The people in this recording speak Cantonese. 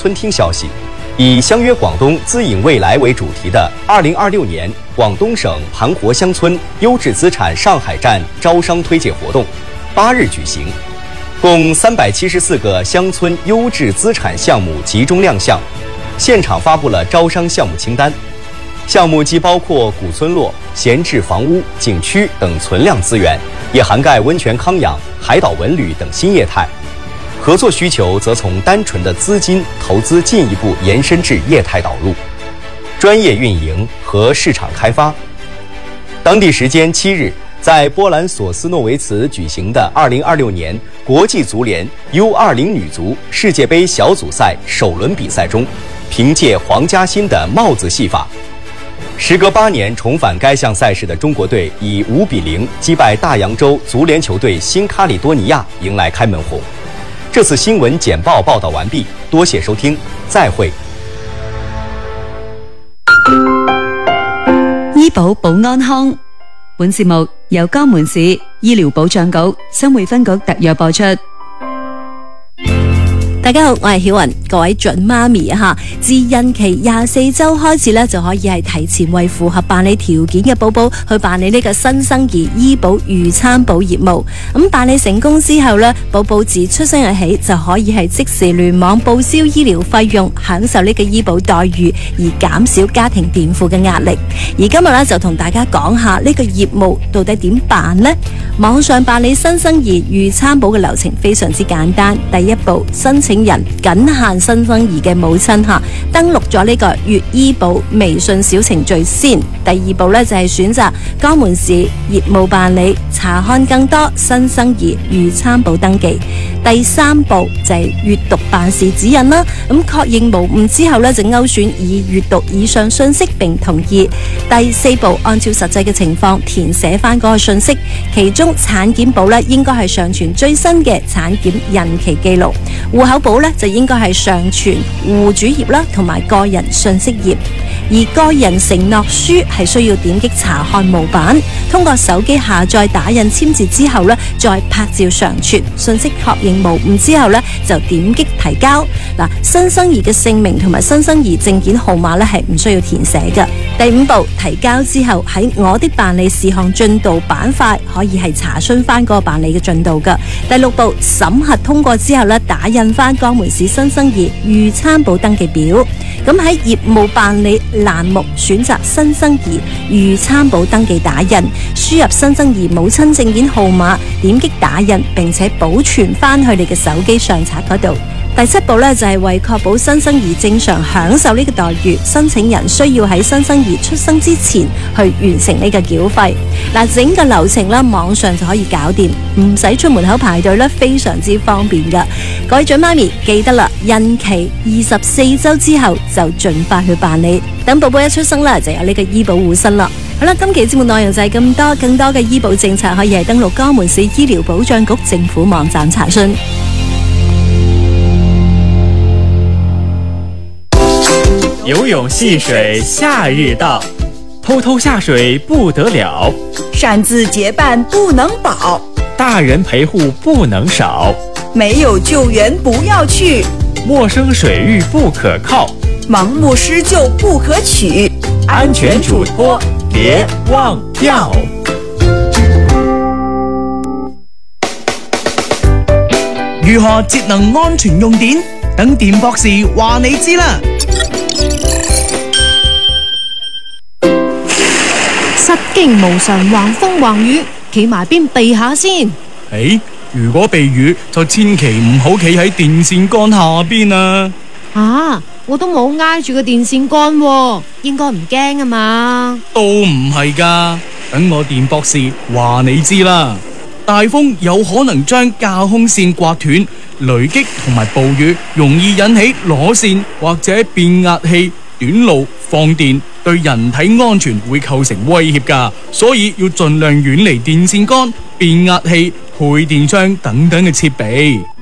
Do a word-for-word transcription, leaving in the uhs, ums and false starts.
村厅消息，以相约广东资引未来为主题的二零二六年广东省盘活乡村优质资产上海站招商推介活动八日举行，共三百七十四个乡村优质资产项目集中亮相，现场发布了招商项目清单。项目既包括古村落、闲置房屋、景区等存量资源，也涵盖温泉康养、海岛文旅等新业态。合作需求则从单纯的资金投资进一步延伸至业态导入、专业运营和市场开发。当地时间七日，在波兰索斯诺维茨举行的二零二六年国际足联 U 二十 女足世界杯小组赛首轮比赛中，凭借黄嘉欣的帽子戏法，时隔八年重返该项赛事的中国队以五比零击败大洋洲足联球队新卡里多尼亚，迎来开门红。这次新闻简报报道完毕，多谢收听，再会。 醫保保安康，本節目由江門市醫療保障局新會分局特約播出。 大家好，我係曉雲，各位準媽咪啊，自孕期廿四周開始咧，就可以係提前為符合辦理條件嘅寶寶去辦理呢個新生兒醫保預產保業務。咁辦理成功之後咧，寶寶自出生日起就可以係即時聯網報銷醫療費用，享受呢個醫保待遇，而減少家庭墊付嘅壓力。而今日咧就同大家講下呢個業務到底點辦呢？網上辦理新生兒預產保嘅流程非常之簡單。第一步，申請人僅限新生兒嘅母親吓，登錄咗呢個粵醫保微信小程序先。第二步呢，就係選擇江門市業務辦理，查看更多新生兒預產保登記。第三步就係閱讀辦事指引啦，咁確認無誤之後呢，就勾選已閱讀以上信息並同意。第四步，按照實際嘅情況填寫翻嗰個信息，其中產檢保呢應該係上傳最新嘅產檢日期記錄，戶口簿呢就應該係上傳戶主頁啦同埋個人信息頁，而個人承諾書係需要點擊查看模板，通過手機下載打印簽字之後呢，再拍照上傳，信息確認無誤之後呢，就點擊提交。嗱，新生兒嘅姓名同埋新生兒證件號碼呢係唔需要填寫嘅。第五步，提交之後喺我的辦理事項進度板塊可以係查詢翻嗰個辦理嘅進度㗎。第六步，審核通過之後呢，打印翻江門市新生兒預產保登記表。咁喺業務辦理欄目選擇新生兒預產保登記打印，輸入新生兒母親證件號碼，點擊打印並且保存翻去你嘅手機上冊嗰度。第七步呢，就係為確保新生兒正常享受呢個待遇，申請人需要喺新生兒出生之前去完成呢個繳費。嗱，整個流程呢，網上就可以搞掂，唔使出門口排隊呢，非常之方便噶。各位準媽咪記得啦，孕期二十四周之後就盡快去辦理，等寶寶一出生啦，就有呢個醫保護身啦。好啦，今期節目內容就係咁多，更多嘅醫保政策可以係登錄江門市醫療保障局政府網站查詢。 游泳戏水夏日到，偷偷下水不得了， 擅自结伴不能保， 大人陪护不能少， 没有救援不要去， 陌生水域不可靠， 盲目施救不可取， 安全嘱托别忘掉。 如何節能安全用電？等電博士話你知啦。 失驚無常，橫風橫雨，企埋邊避下先。 誒，如果避雨就千祈唔好企喺電線杆下邊啊！ 啊，我都冇挨住個電線杆喎，應該唔驚啊嘛？ 都唔係㗎，等我電博士話你知啦。大風有可能將架空線刮斷，雷擊同埋暴雨容易引起螺線或者變壓器短路放電，對人體安全會構成威脅㗎，所以要盡量遠離電線杆、變壓器、配電箱等等嘅設備。